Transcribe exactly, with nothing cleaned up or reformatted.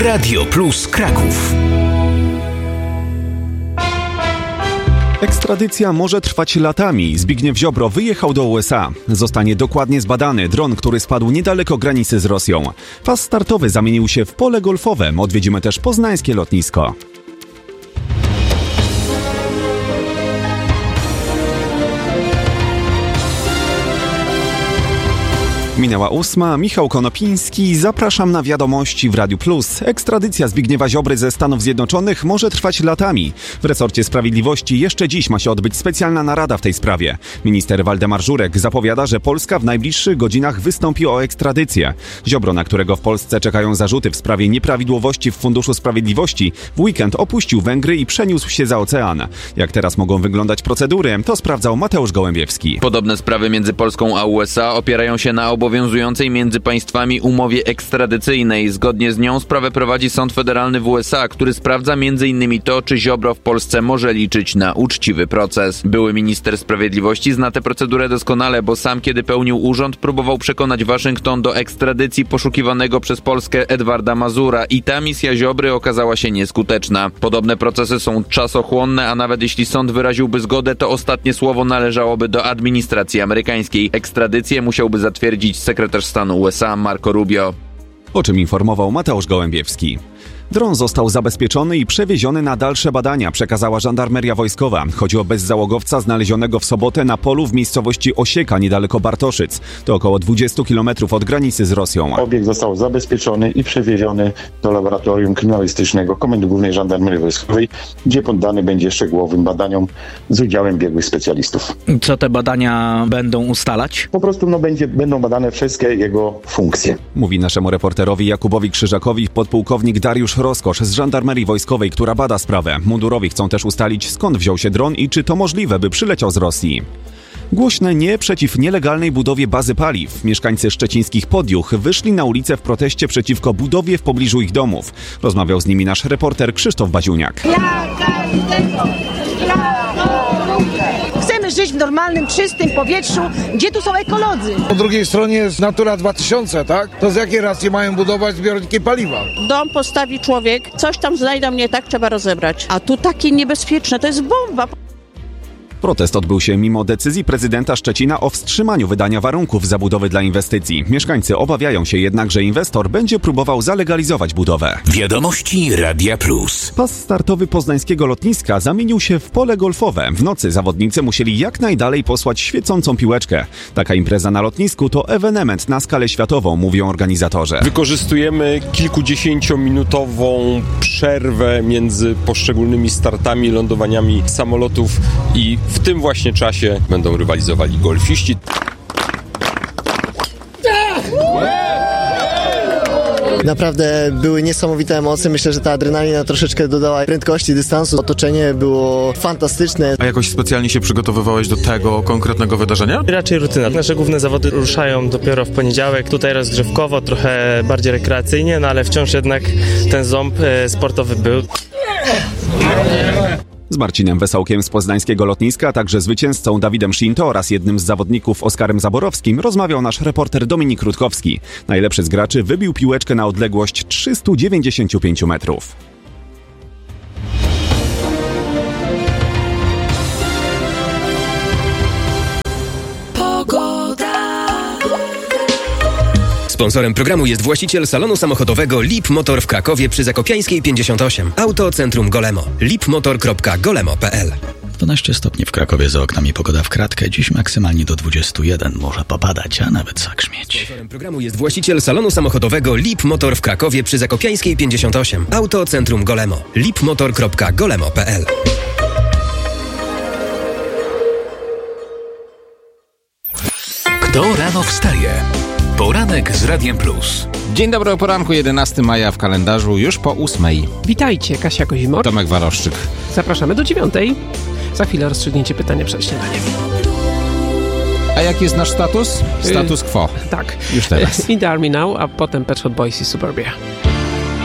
Radio Plus Kraków. Ekstradycja może trwać latami. Zbigniew Ziobro wyjechał do U S A. Zostanie dokładnie zbadany dron, który spadł niedaleko granicy z Rosją. Pas startowy zamienił się w pole golfowe. Odwiedzimy też poznańskie lotnisko. Minęła ósma, Michał Konopiński, zapraszam na wiadomości w Radiu Plus. Ekstradycja Zbigniewa Ziobry ze Stanów Zjednoczonych może trwać latami. W resorcie sprawiedliwości jeszcze dziś ma się odbyć specjalna narada w tej sprawie. Minister Waldemar Żurek zapowiada, że Polska w najbliższych godzinach wystąpi o ekstradycję. Ziobro, na którego w Polsce czekają zarzuty w sprawie nieprawidłowości w Funduszu Sprawiedliwości, w weekend opuścił Węgry i przeniósł się za ocean. Jak teraz mogą wyglądać procedury, to sprawdzał Mateusz Gołębiewski. Podobne sprawy między Polską a U S A opierają się na obowiązku obowiązującej między państwami umowie ekstradycyjnej. Zgodnie z nią sprawę prowadzi Sąd Federalny w U S A, który sprawdza między innymi to, czy Ziobro w Polsce może liczyć na uczciwy proces. Były minister sprawiedliwości zna tę procedurę doskonale, bo sam, kiedy pełnił urząd, próbował przekonać Waszyngton do ekstradycji poszukiwanego przez Polskę Edwarda Mazura i ta misja Ziobry okazała się nieskuteczna. Podobne procesy są czasochłonne, a nawet jeśli sąd wyraziłby zgodę, to ostatnie słowo należałoby do administracji amerykańskiej. Ekstradycję musiałby zatwierdzić sekretarz stanu U S A Marco Rubio. O czym informował Mateusz Gołębiewski. Dron został zabezpieczony i przewieziony na dalsze badania, przekazała żandarmeria wojskowa. Chodzi o bezzałogowca znalezionego w sobotę na polu w miejscowości Osieka, niedaleko Bartoszyc. To około dwadzieścia kilometrów od granicy z Rosją. Obiekt został zabezpieczony i przewieziony do laboratorium kryminalistycznego Komendy Głównej Żandarmerii Wojskowej, gdzie poddany będzie szczegółowym badaniom z udziałem biegłych specjalistów. Co te badania będą ustalać? Po prostu no, będzie, będą badane wszystkie jego funkcje. Mówi naszemu reporterowi Jakubowi Krzyżakowi podpułkownik Dariusz Rozkosz z Żandarmerii Wojskowej, która bada sprawę. Mundurowi chcą też ustalić, skąd wziął się dron i czy to możliwe, by przyleciał z Rosji. Głośne nie przeciw nielegalnej budowie bazy paliw. Mieszkańcy szczecińskich Podjuch wyszli na ulicę w proteście przeciwko budowie w pobliżu ich domów. Rozmawiał z nimi nasz reporter Krzysztof Baziuniak. Chcemy żyć w normalnym, czystym powietrzu, gdzie tu są ekolodzy. Po drugiej stronie jest Natura dwa tysiące, tak? To z jakiej racji mają budować zbiorniki paliwa? Dom postawi człowiek, coś tam znajdą nie tak, trzeba rozebrać. A tu takie niebezpieczne, to jest bomba. Protest odbył się mimo decyzji prezydenta Szczecina o wstrzymaniu wydania warunków zabudowy dla inwestycji. Mieszkańcy obawiają się jednak, że inwestor będzie próbował zalegalizować budowę. Wiadomości Radia Plus. Pas startowy poznańskiego lotniska zamienił się w pole golfowe. W nocy zawodnicy musieli jak najdalej posłać świecącą piłeczkę. Taka impreza na lotnisku to ewenement na skalę światową, mówią organizatorzy. Wykorzystujemy kilkudziesięciominutową przerwę między poszczególnymi startami i lądowaniami samolotów i w tym właśnie czasie będą rywalizowali golfiści. Naprawdę były niesamowite emocje. Myślę, że ta adrenalina troszeczkę dodała prędkości, dystansu. Otoczenie było fantastyczne. A jakoś specjalnie się przygotowywałeś do tego konkretnego wydarzenia? Raczej rutyna. Nasze główne zawody ruszają dopiero w poniedziałek. Tutaj rozgrzewkowo, trochę bardziej rekreacyjnie, no ale wciąż jednak ten ząb sportowy był. Z Marcinem Wesołkiem z poznańskiego lotniska, a także zwycięzcą Dawidem Szinto oraz jednym z zawodników Oskarem Zaborowskim rozmawiał nasz reporter Dominik Rutkowski. Najlepszy z graczy wybił piłeczkę na odległość trzysta dziewięćdziesiąt pięć metrów. Sponsorem programu jest właściciel salonu samochodowego Lip Motor w Krakowie przy Zakopiańskiej pięćdziesiąt osiem. Auto Centrum Golemo. lipmotor kropka golemo kropka pe el. dwanaście stopni w Krakowie, za oknami pogoda w kratkę. Dziś maksymalnie do dwudziestu jeden. Może popadać, a nawet zagrzmieć. Sponsorem programu jest właściciel salonu samochodowego Lip Motor w Krakowie przy Zakopiańskiej pięćdziesiąt osiem. Auto Centrum Golemo. lipmotor kropka golemo kropka pe el. Kto rano wstaje? Poranek z Radiem Plus. Dzień dobry o poranku, jedenastego maja w kalendarzu, już po ósmej. Witajcie, Kasia Kozimor. Tomek Waroszczyk. Zapraszamy do dziewiątej. Za chwilę rozstrzygnięcie pytania przed śniadaniem. A jaki jest nasz status? Status quo. Yy, tak. Już teraz. In the Army Now, a potem Pet Shop Boys i Suburbia.